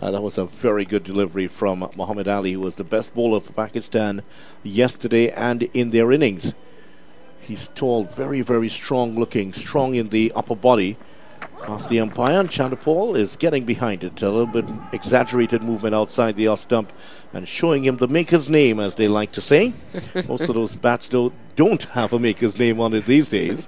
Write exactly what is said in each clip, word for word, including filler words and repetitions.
Uh, that was a very good delivery from Muhammad Ali, who was the best bowler for Pakistan yesterday and in their innings. He's tall, very, very strong looking, strong in the upper body. Past the umpire, and Chanderpaul is getting behind it. A little bit exaggerated movement outside the off stump and showing him the maker's name, as they like to say. Most of those bats don't, don't have a maker's name on it these days.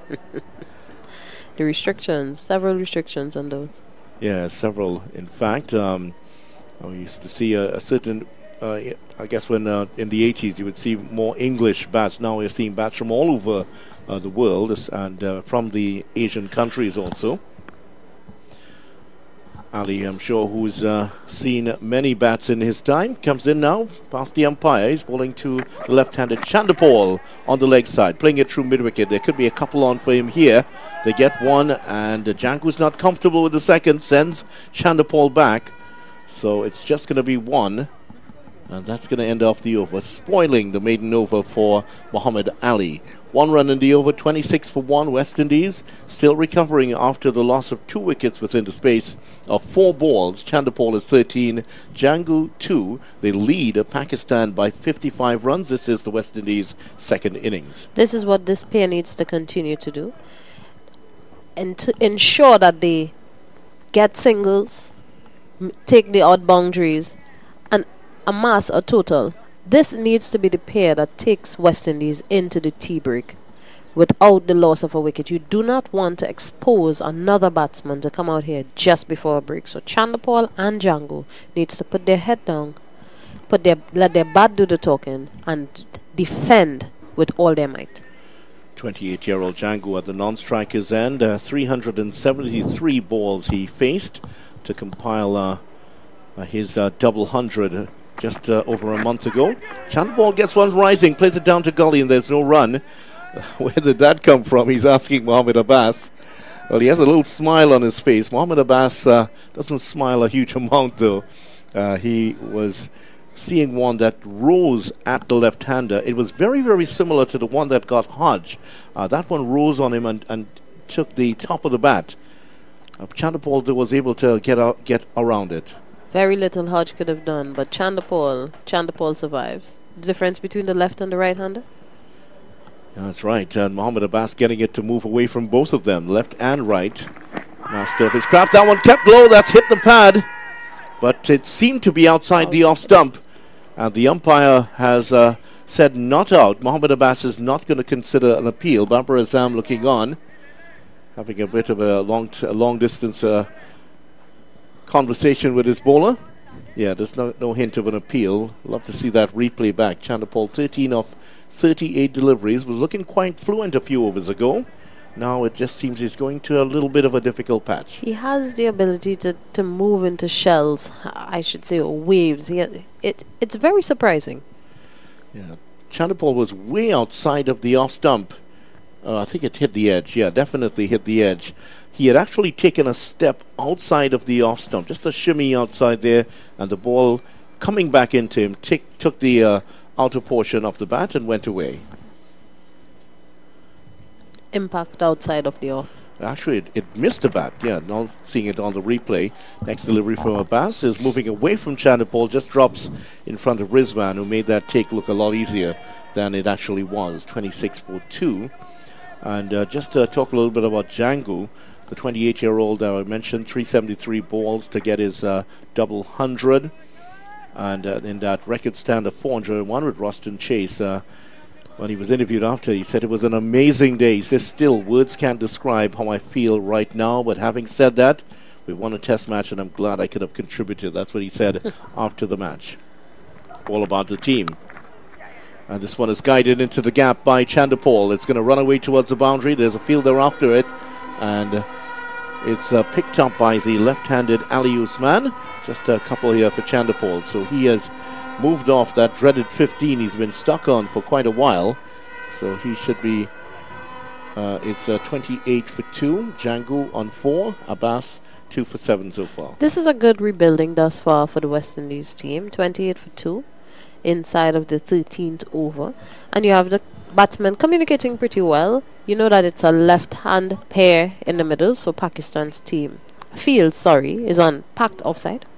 The restrictions, several restrictions on those. Yeah, several, in fact. Um, we used to see a, a certain, uh, I guess when uh, in the eighties you would see more English bats. Now we're seeing bats from all over Uh, the world and uh, from the Asian countries also. Ali, I'm sure, who's uh, seen many bats in his time, comes in now past the umpire. He's bowling to the left-handed Chanderpaul on the leg side, playing it through mid-wicket. There could be a couple on for him here. They get one, and uh, Janku's not comfortable with the second, sends Chanderpaul back. So it's just going to be one, and that's going to end off the over, spoiling the maiden over for Muhammad Ali. One run in the over, twenty-six for one. West Indies still recovering after the loss of two wickets within the space of four balls. Chanderpaul is thirteen, Jangu two. They lead Pakistan by fifty-five runs. This is the West Indies' second innings. This is what this pair needs to continue to do, and to ensure that they get singles, m- take the odd boundaries, and amass a total. This needs to be the pair that takes West Indies into the tea break without the loss of a wicket. You do not want to expose another batsman to come out here just before a break. So Chanderpaul and Jangu needs to put their head down, put their let their bat do the talking, and defend with all their might. twenty-eight-year-old Jangu at the non-striker's end. Uh, three hundred seventy-three balls he faced to compile uh, uh, his uh, double hundred. Uh, just uh, over a month ago. Chanderpaul gets one rising, plays it down to gully, and there's no run. Where did that come from? He's asking Mohammad Abbas. Well, he has a little smile on his face. Mohammad Abbas uh, doesn't smile a huge amount, though. Uh, he was seeing one that rose at the left-hander. It was very, very similar to the one that got Hodge. Uh, that one rose on him and, and took the top of the bat. Uh, Chanderpaul was able to get out, get around it. Very little Hodge could have done, but Chanderpaul, Chanderpaul survives. The difference between the left and the right-hander? Yeah, that's right. And Mohammad Abbas getting it to move away from both of them, left and right. Master of his craft. That one kept low. That's hit the pad. But it seemed to be outside the off stump. And the umpire has uh, said not out. Mohammad Abbas is not going to consider an appeal. Babar Azam looking on, having a bit of a long, t- a long distance uh, conversation with his bowler. Yeah, there's no, no hint of an appeal. Love to see that replay back. Chanderpaul, thirteen of thirty-eight deliveries, was looking quite fluent a few overs ago. Now it just seems he's going to a little bit of a difficult patch. He has the ability to, to move into shells, I should say, or waves. He, it It's very surprising. Yeah, Chanderpaul was way outside of the off stump. Uh, I think it hit the edge. Yeah, definitely hit the edge. He had actually taken a step outside of the off stump, just a shimmy outside there, and the ball coming back into him t- took the uh, outer portion of the bat and went away. Impact outside of the off. Actually, it, it missed the bat. Yeah, now seeing it on the replay. Next delivery from Abbas is moving away from Chanderpaul, just drops in front of Rizwan, who made that take look a lot easier than it actually was. twenty-six for two. And uh, just to talk a little bit about Jangu, the twenty-eight-year-old uh, I mentioned, three seventy-three balls to get his uh, double hundred. And uh, in that record stand of four hundred one with Roston Chase, uh, when he was interviewed after, he said it was an amazing day. He says, still, words can't describe how I feel right now. But having said that, we won a test match, and I'm glad I could have contributed. That's what he said after the match. All about the team. And this one is guided into the gap by Chanderpaul. It's going to run away towards the boundary. There's a fielder after it. And it's uh, picked up by the left-handed Ali Usman. Just a couple here for Chanderpaul. So he has moved off that dreaded fifteen he's been stuck on for quite a while. So he should be, uh, it's uh, twenty-eight for two. Jangu on four. Abbas two for seven so far. This is a good rebuilding thus far for the West Indies team. twenty-eight for two inside of the thirteenth over. And you have the batsmen communicating pretty well. You know that it's a left-hand pair in the middle, so Pakistan's team, field, sorry, is on packed offside.